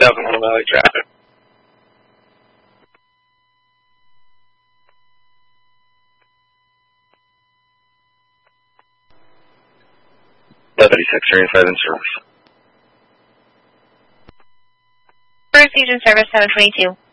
Hunter Valley traffic. Deputy 635 in service. First Agent Service 722.